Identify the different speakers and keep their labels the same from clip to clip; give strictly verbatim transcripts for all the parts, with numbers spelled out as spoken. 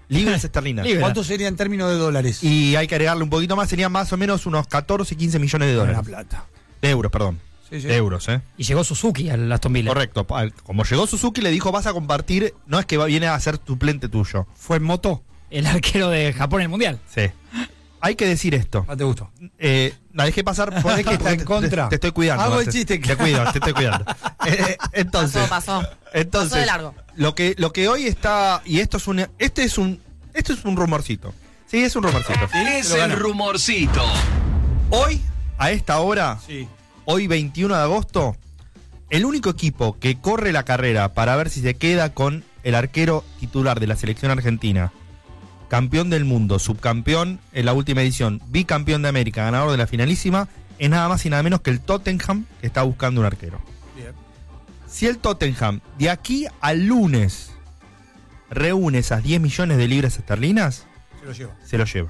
Speaker 1: Libras esterlinas.
Speaker 2: Libra.
Speaker 3: ¿Cuánto sería en términos de dólares?
Speaker 1: Y hay que agregarle un poquito más, serían más o menos unos catorce, quince millones de dólares.
Speaker 3: Buena plata.
Speaker 1: De euros, perdón.
Speaker 3: Sí, sí.
Speaker 1: De euros, ¿eh?
Speaker 2: Y llegó Suzuki al Aston Villa.
Speaker 1: Correcto. Como llegó Suzuki, le dijo, vas a compartir, no es que va, viene a ser suplente tuyo.
Speaker 3: ¿Fue en moto?
Speaker 2: El arquero de Japón en el Mundial.
Speaker 1: Sí. Hay que decir esto.
Speaker 3: Ah, te gustó.
Speaker 1: Eh, la dejé pasar.
Speaker 3: Podés que está en
Speaker 1: te,
Speaker 3: contra.
Speaker 1: Te, te estoy cuidando.
Speaker 3: Hago el
Speaker 1: Marce.
Speaker 3: chiste.
Speaker 1: Te cuido, te estoy cuidando. Eh, entonces,
Speaker 4: Pasó, pasó.
Speaker 1: entonces,
Speaker 4: Pasó de largo.
Speaker 1: Lo que, lo que hoy está, y esto es un, este es un, esto es un rumorcito. Sí, es un rumorcito.
Speaker 5: Es el rumorcito.
Speaker 1: Hoy, a esta hora,
Speaker 3: Sí.
Speaker 1: hoy veintiuno de agosto, el único equipo que corre la carrera para ver si se queda con el arquero titular de la selección argentina, campeón del mundo, subcampeón en la última edición, bicampeón de América, ganador de la finalísima, es nada más y nada menos que el Tottenham, que está buscando un arquero.
Speaker 3: Bien.
Speaker 1: Si el Tottenham de aquí al lunes reúne esas diez millones de libras esterlinas,
Speaker 3: Se lo lleva.
Speaker 1: se lo lleva.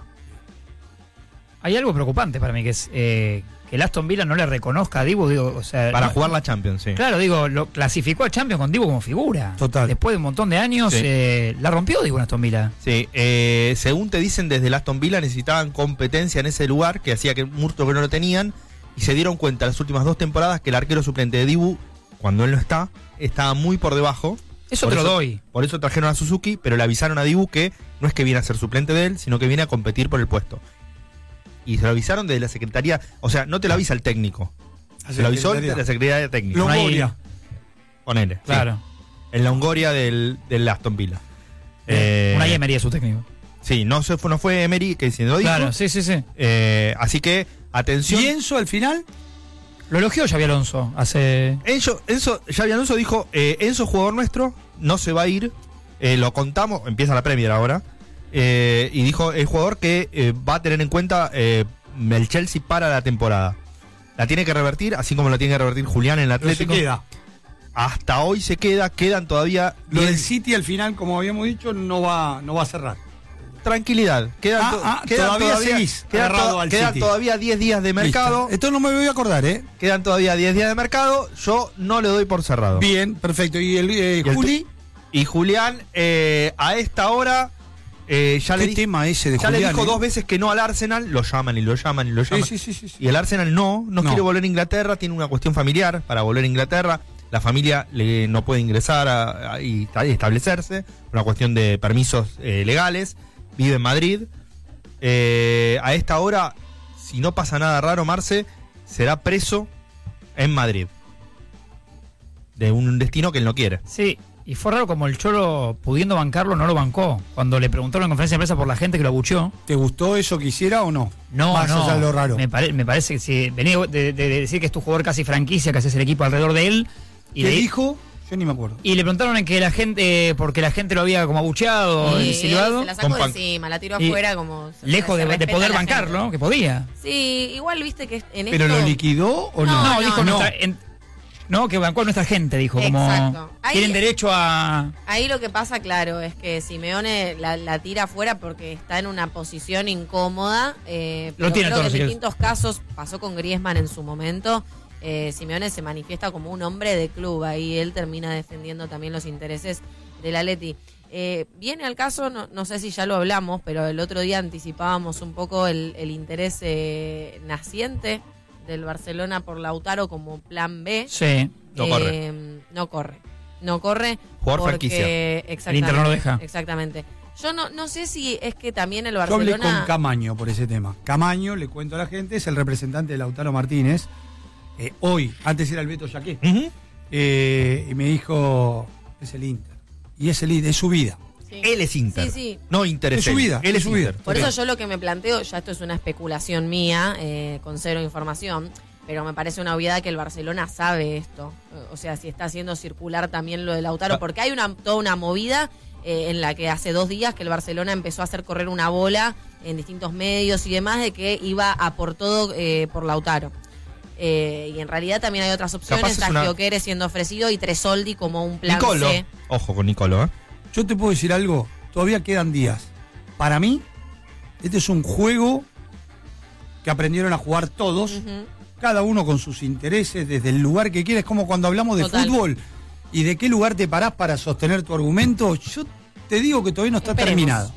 Speaker 2: Hay algo preocupante para mí, que es eh, que el Aston Villa no le reconozca a Dibu, digo, o sea...
Speaker 1: Para
Speaker 2: no-
Speaker 1: jugar la Champions, sí.
Speaker 2: Claro, digo, lo clasificó al Champions con Dibu como figura.
Speaker 3: Total.
Speaker 2: Después de un montón de años,
Speaker 1: Sí.
Speaker 2: eh, la rompió Dibu en Aston Villa.
Speaker 1: Sí, eh, según te dicen desde el Aston Villa necesitaban competencia en ese lugar, que hacía que mucho que no lo tenían, y se dieron cuenta las últimas dos temporadas que el arquero suplente de Dibu, cuando él no está, estaba muy por debajo.
Speaker 2: Eso
Speaker 1: Por
Speaker 2: te lo doy.
Speaker 1: Por eso trajeron a Suzuki, pero le avisaron a Dibu que no es que viene a ser suplente de él, sino que viene a competir por el puesto. Y se lo avisaron desde la Secretaría, o sea, no te lo avisa el técnico, se lo avisó desde la Secretaría Técnica.
Speaker 3: Longoria.
Speaker 1: Ponele, sí.
Speaker 2: Claro.
Speaker 1: En la Longoria del, del Aston Villa.
Speaker 2: Eh,
Speaker 1: Eh,
Speaker 2: Una Emery es su técnico.
Speaker 1: Sí, no, se fue, no fue Emery que se lo dijo.
Speaker 2: Claro, sí, sí, sí.
Speaker 1: Eh, así que, atención.
Speaker 3: ¿Y Enzo al final?
Speaker 2: Lo elogió Xabi Alonso hace...
Speaker 1: Enzo, Enzo, Xabi Alonso dijo, eh, Enzo, jugador nuestro, no se va a ir, eh, lo contamos, empieza la Premier ahora, eh, y dijo, el jugador que eh, va a tener en cuenta eh, el Chelsea para la temporada. La tiene que revertir, así como la tiene que revertir Julián en el
Speaker 3: Pero se
Speaker 1: Atlético.
Speaker 3: queda.
Speaker 1: Hasta hoy se queda, quedan todavía...
Speaker 3: Lo
Speaker 1: diez-
Speaker 3: del City al final, como habíamos dicho, no va, no va a cerrar.
Speaker 1: Tranquilidad, quedan,
Speaker 3: Ah,
Speaker 1: to-
Speaker 3: ah,
Speaker 1: quedan
Speaker 3: todavía seguís
Speaker 1: quedan,
Speaker 3: agarrado
Speaker 1: to-
Speaker 3: al
Speaker 1: quedan
Speaker 3: City.
Speaker 1: todavía diez días de mercado.
Speaker 3: Listo. Esto no me voy a acordar, ¿eh?
Speaker 1: Quedan todavía diez días de mercado, yo no le doy por cerrado.
Speaker 3: Bien, perfecto. ¿Y el, eh,
Speaker 1: Y el
Speaker 3: Juli?
Speaker 1: Y Julián, eh, a esta hora, eh, ya,
Speaker 3: ¿Qué
Speaker 1: le, di-
Speaker 3: tema ese de
Speaker 1: ya le
Speaker 3: Julián?
Speaker 1: dijo
Speaker 3: eh?
Speaker 1: dos veces que no al Arsenal, lo llaman y lo llaman y lo
Speaker 3: Sí,
Speaker 1: llaman.
Speaker 3: sí, sí, sí, sí.
Speaker 1: Y el Arsenal no, no,
Speaker 3: No.
Speaker 1: quiere volver a Inglaterra, tiene una cuestión familiar para volver a Inglaterra. La familia le, no puede ingresar a, a- y esta- y establecerse, una cuestión de permisos eh, legales. Vive en Madrid. Eh, a esta hora, si no pasa nada raro, Marce, será preso en Madrid. De un destino que él no quiere.
Speaker 2: Sí, y fue raro como el Cholo, pudiendo bancarlo, no lo bancó. Cuando le preguntaron en conferencia de prensa por la gente que lo abucheó.
Speaker 3: ¿Te gustó eso que hiciera o no?
Speaker 2: No,
Speaker 3: Más
Speaker 2: no.
Speaker 3: allá de lo raro.
Speaker 2: Me, pare- me parece que si venía de, de- de decir que es tu jugador casi franquicia, que haces el equipo alrededor de él. Y
Speaker 3: ¿Qué
Speaker 2: le,
Speaker 3: dijo? Yo ni me acuerdo.
Speaker 2: y le preguntaron en que la gente, porque la gente lo había como abucheado y
Speaker 4: Y
Speaker 2: silbado.
Speaker 4: se la sacó
Speaker 1: Con
Speaker 4: de
Speaker 1: pan-
Speaker 4: encima, la tiró
Speaker 2: Y
Speaker 4: afuera como... se-
Speaker 2: Lejos
Speaker 4: se
Speaker 2: de, de
Speaker 4: respeta
Speaker 2: poder
Speaker 4: a la
Speaker 2: bancarlo,
Speaker 4: gente.
Speaker 2: que podía.
Speaker 4: Sí, igual viste que en
Speaker 3: ¿Pero
Speaker 4: esto...
Speaker 3: lo liquidó o no?
Speaker 4: No,
Speaker 2: No,
Speaker 4: no,
Speaker 2: dijo
Speaker 4: no.
Speaker 2: nuestra. en- no, que bancó a nuestra gente, dijo.
Speaker 4: Exacto.
Speaker 2: Como
Speaker 4: Ahí-
Speaker 2: tienen derecho a.
Speaker 4: Ahí lo que pasa, claro, es que Simeone la, la tira afuera porque está en una posición incómoda. Eh, pero
Speaker 2: Lo tiene
Speaker 4: creo
Speaker 2: todos
Speaker 4: que en
Speaker 2: los
Speaker 4: distintos casos, pasó con Griezmann en su momento, eh, Simeone se manifiesta como un hombre de club. Ahí él termina defendiendo también los intereses del Atleti. Eh, viene al caso, no, no sé si ya lo hablamos, pero el otro día anticipábamos un poco el, el interés eh, naciente del Barcelona por Lautaro como plan B.
Speaker 2: Sí.
Speaker 1: No corre.
Speaker 4: Eh, no corre. No corre.
Speaker 1: Jugador
Speaker 4: porque,
Speaker 1: franquicia.
Speaker 4: Exactamente.
Speaker 2: El Inter no lo deja.
Speaker 4: Exactamente. Yo no, no sé si es que también el
Speaker 3: Yo hablé
Speaker 4: Barcelona...
Speaker 3: con Camaño por ese tema. Camaño, le cuento a la gente, es el representante de Lautaro Martínez. Eh, hoy, antes era el Beto Yaqué.
Speaker 1: Ujú.
Speaker 3: Eh, y me dijo, es el Inter. Y es el Inter, es su vida.
Speaker 4: Sí.
Speaker 1: Él es Inter.
Speaker 4: Sí, sí.
Speaker 1: No Inter
Speaker 3: Es su
Speaker 1: él.
Speaker 3: vida,
Speaker 1: Él
Speaker 3: es
Speaker 1: es
Speaker 3: su vida.
Speaker 1: Inter.
Speaker 4: Por
Speaker 3: Ok.
Speaker 4: eso yo lo que me planteo, ya esto es una especulación mía, eh, con cero información, pero me parece una obviedad que el Barcelona sabe esto. O sea, si está haciendo circular también lo de Lautaro,
Speaker 1: Ah.
Speaker 4: porque hay una toda una movida eh, en la que hace dos días que el Barcelona empezó a hacer correr una bola en distintos medios y demás de que iba a por todo eh, por Lautaro. Eh, y en realidad también hay otras opciones,
Speaker 1: Capaz es
Speaker 4: está
Speaker 1: una-
Speaker 4: Gyökeres siendo ofrecido y Tresoldi como un plan
Speaker 1: Nicolo.
Speaker 4: C.
Speaker 1: Ojo con Nicolo, ¿eh?
Speaker 3: Yo te puedo decir algo, todavía quedan días. Para mí, este es un juego que aprendieron a jugar todos,
Speaker 4: Ujú.
Speaker 3: cada uno con sus intereses, desde el lugar que quiera. Es como cuando hablamos de
Speaker 4: Total.
Speaker 3: fútbol y de qué lugar te parás para sostener tu argumento. Yo te digo que todavía no está
Speaker 4: Esperemos.
Speaker 3: terminado.